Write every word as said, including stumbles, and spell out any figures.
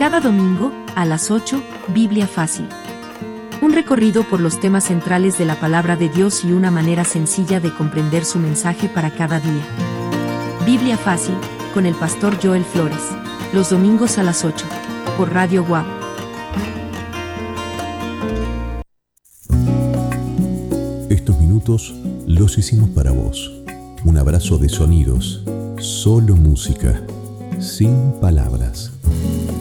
Cada domingo, a las ocho, Biblia Fácil. Un recorrido por los temas centrales de la palabra de Dios y una manera sencilla de comprender su mensaje para cada día. Biblia Fácil, con el pastor Joel Flores. Los domingos a las ocho, por Radio Guap. Estos minutos los hicimos para vos. Un abrazo de sonidos, solo música, sin palabras.